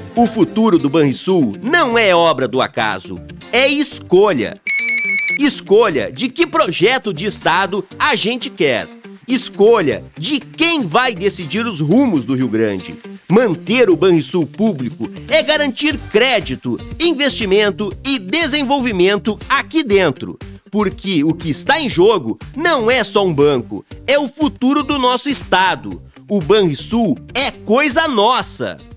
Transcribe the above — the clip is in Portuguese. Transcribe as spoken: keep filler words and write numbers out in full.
O futuro do Banrisul não é obra do acaso, é escolha. Escolha de que projeto de Estado a gente quer. Escolha de quem vai decidir os rumos do Rio Grande. Manter o Banrisul público é garantir crédito, investimento e desenvolvimento aqui dentro. Porque o que está em jogo não é só um banco, é o futuro do nosso estado. O Banrisul é coisa nossa!